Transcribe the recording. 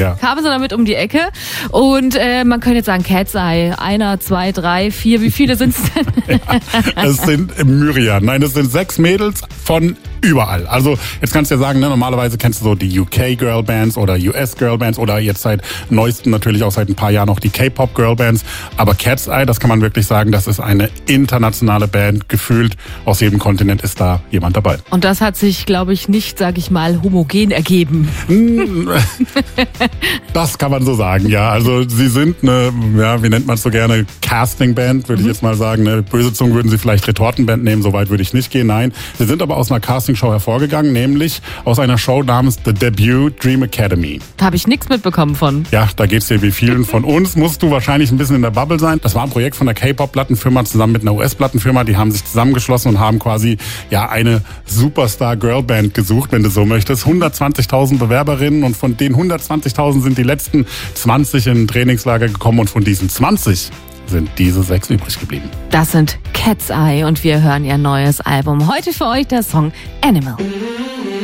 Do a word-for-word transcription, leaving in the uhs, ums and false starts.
Ja. Kamen sie damit um die Ecke und äh, man könnte jetzt sagen, Cat's Eye, einer, zwei, drei, vier, wie viele sind es denn? Ja, es sind Myriaden. Nein, es sind sechs Mädels von überall. Also jetzt kannst du ja sagen, ne, normalerweise kennst du so die U K-Girl-Bands oder U S-Girl-Bands oder jetzt seit neuestem natürlich auch seit ein paar Jahren auch die K-Pop-Girl-Bands. Aber Cat's Eye, das kann man wirklich sagen, das ist eine internationale Band. Gefühlt aus jedem Kontinent ist da jemand dabei. Und das hat sich, glaube ich, nicht, sag ich mal, homogen ergeben. Das kann man so sagen, ja. Also sie sind eine, ja, wie nennt man es so gerne, Casting-Band, würde ich jetzt mal sagen. Eine böse Zungen würden sie vielleicht Retortenband nehmen, so weit würde ich nicht gehen, nein. Sie sind aber aus einer Castingshow hervorgegangen, nämlich aus einer Show namens The Debut Dream Academy. Da habe ich nichts mitbekommen von. Ja, da geht's dir wie vielen von uns. Musst du wahrscheinlich ein bisschen in der Bubble sein. Das war ein Projekt von der K-Pop-Plattenfirma zusammen mit einer U S-Plattenfirma. Die haben sich zusammengeschlossen und haben quasi ja eine Superstar-Girl-Band gesucht, wenn du so möchtest. hundertzwanzigtausend Bewerberinnen und von den hundertzwanzigtausend sind die letzten zwanzig in ein Trainingslager gekommen und von diesen zwanzig sind diese sechs übrig geblieben. Das sind Cat's Eye und wir hören ihr neues Album. Heute für euch der Song Animal.